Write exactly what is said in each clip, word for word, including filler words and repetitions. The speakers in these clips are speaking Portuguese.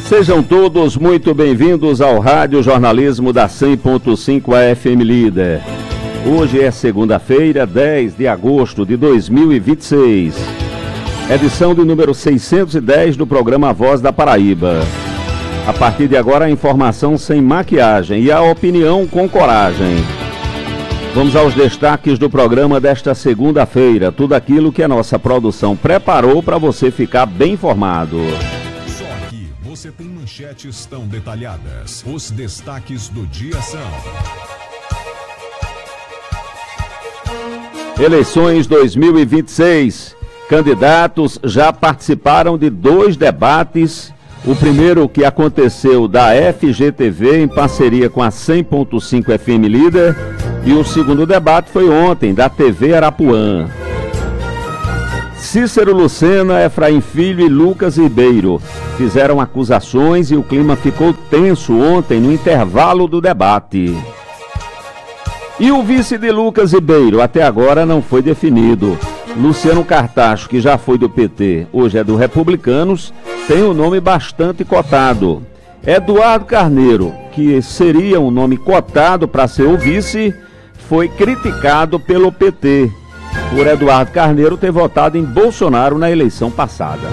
Sejam todos muito bem-vindos ao Rádio Jornalismo da cem ponto cinco A F M Líder. Hoje é segunda-feira, dez de agosto de dois mil e vinte e seis. Edição de número seiscentos e dez do programa Voz da Paraíba. A partir de agora, a informação sem maquiagem e a opinião com coragem. Vamos aos destaques do programa desta segunda-feira. Tudo aquilo que a nossa produção preparou para você ficar bem informado. Você tem manchetes tão detalhadas. Os destaques do dia são: Eleições dois mil e vinte e seis. Candidatos já participaram de dois debates. O primeiro que aconteceu da F G T V em parceria com a cem ponto cinco F M Líder. E o segundo debate foi ontem, da T V Arapuã. Cícero Lucena, Efraim Filho e Lucas Ribeiro fizeram acusações e o clima ficou tenso ontem no intervalo do debate. E o vice de Lucas Ribeiro até agora não foi definido. Luciano Cartacho, que já foi do P T, hoje é do Republicanos, tem um nome bastante cotado. Eduardo Carneiro, que seria um nome cotado para ser o vice, foi criticado pelo P T. Por Eduardo Carneiro ter votado em Bolsonaro na eleição passada.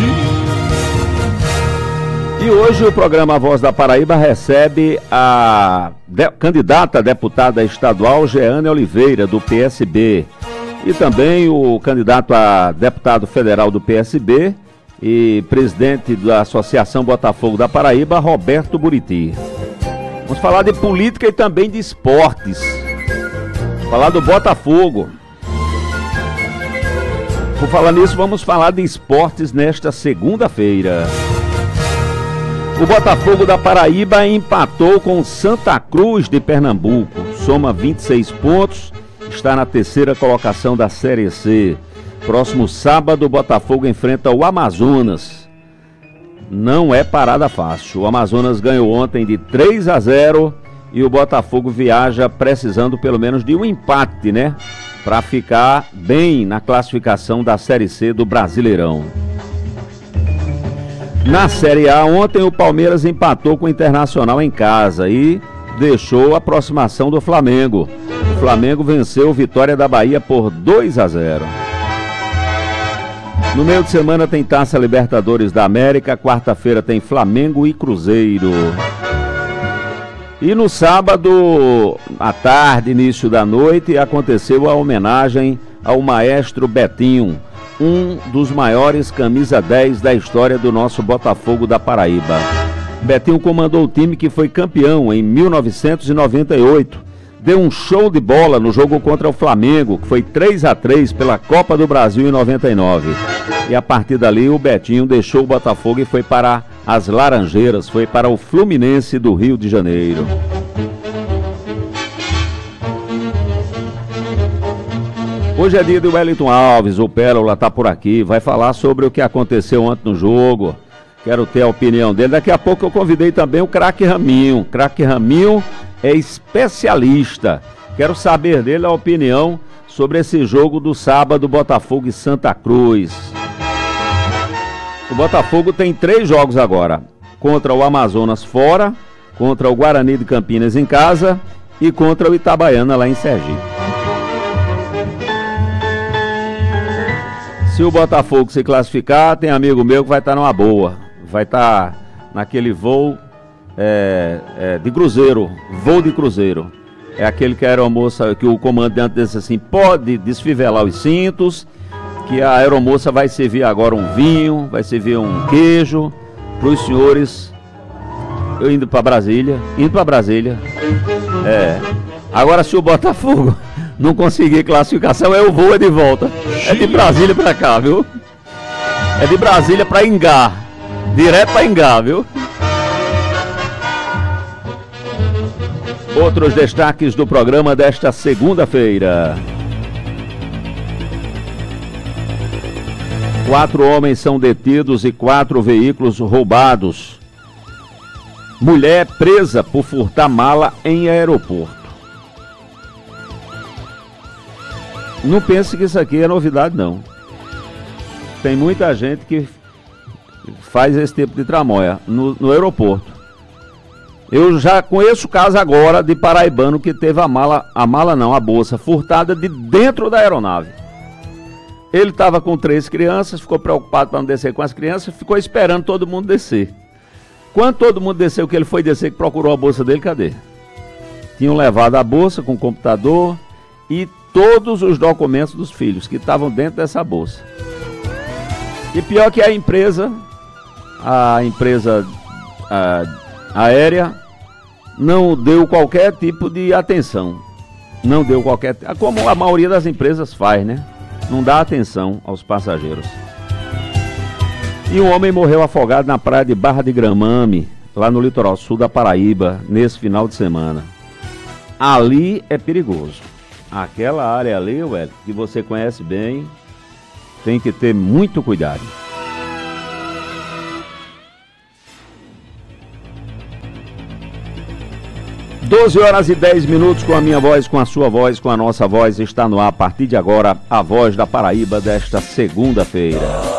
E hoje o programa Voz da Paraíba recebe a de- candidata a deputada estadual Jeane Oliveira, do P S B, e também o candidato a deputado federal do P S B e presidente da Associação Botafogo da Paraíba, Roberto Buriti. Vamos falar de política e também de esportes. Falar do Botafogo. Por falar nisso, vamos falar de esportes nesta segunda-feira. O Botafogo da Paraíba empatou com Santa Cruz de Pernambuco. Soma vinte e seis pontos, está na terceira colocação da Série C. Próximo sábado, o Botafogo enfrenta o Amazonas. Não é parada fácil. O Amazonas ganhou ontem de três a zero e o Botafogo viaja precisando pelo menos de um empate, né? Para ficar bem na classificação da Série C do Brasileirão. Na Série A, ontem o Palmeiras empatou com o Internacional em casa e deixou a aproximação do Flamengo. O Flamengo venceu o Vitória da Bahia por dois a zero. No meio de semana tem Taça Libertadores da América, quarta-feira tem Flamengo e Cruzeiro. E no sábado, à tarde, início da noite, aconteceu a homenagem ao maestro Betinho, um dos maiores camisa dez da história do nosso Botafogo da Paraíba. Betinho comandou o time que foi campeão em mil novecentos e noventa e oito. Deu um show de bola no jogo contra o Flamengo, que foi três a três pela Copa do Brasil em noventa e nove. E a partir dali o Betinho deixou o Botafogo e foi para as Laranjeiras, foi para o Fluminense do Rio de Janeiro. Hoje é dia do Wellington Alves, o Pérola está por aqui, vai falar sobre o que aconteceu ontem no jogo. Quero ter a opinião dele. Daqui a pouco eu convidei também o craque Raminho. Craque Raminho é especialista. Quero saber dele a opinião sobre esse jogo do sábado, Botafogo e Santa Cruz. O Botafogo tem três jogos agora. Contra o Amazonas fora, contra o Guarani de Campinas em casa e contra o Itabaiana lá em Sergipe. Se o Botafogo se classificar, tem amigo meu que vai estar numa boa. Vai estar naquele voo é, é, de cruzeiro, voo de cruzeiro. É aquele que a aeromoça, que o comandante disse assim, pode desfivelar os cintos, que a aeromoça vai servir agora um vinho, vai servir um queijo para os senhores. Eu indo para Brasília, indo para Brasília. É. Agora se o Botafogo não conseguir classificação, é o voo é de volta. É de Brasília para cá, viu? É de Brasília para Ingá. Direto para Ingá, viu? Outros destaques do programa desta segunda-feira. Quatro homens são detidos e quatro veículos roubados. Mulher presa por furtar mala em aeroporto. Não pense que isso aqui é novidade, não. Tem muita gente que faz esse tipo de tramóia no, no aeroporto. Eu já conheço o caso agora de paraibano que teve a mala, a mala não, a bolsa furtada de dentro da aeronave. Ele estava com três crianças, ficou preocupado para não descer com as crianças, ficou esperando todo mundo descer. Quando todo mundo desceu, que ele foi descer, que procurou a bolsa dele, cadê? Tinham levado a bolsa com o computador e todos os documentos dos filhos que estavam dentro dessa bolsa. E pior que a empresa, a empresa a, aérea, não deu qualquer tipo de atenção. Não deu qualquer... Como a maioria das empresas faz, né? Não dá atenção aos passageiros. E um homem morreu afogado na praia de Barra de Gramame, lá no litoral sul da Paraíba, nesse final de semana. Ali é perigoso. Aquela área ali, ué, que você conhece bem, tem que ter muito cuidado. doze horas e dez minutos com a minha voz, com a sua voz, com a nossa voz. Está no ar a partir de agora, a Voz da Paraíba desta segunda-feira.